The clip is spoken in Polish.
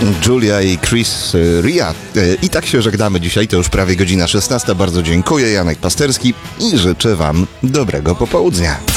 Julia i Chris Ria. I tak się żegnamy dzisiaj, to już prawie godzina 16. Bardzo dziękuję, Janek Pasterski i życzę Wam dobrego popołudnia.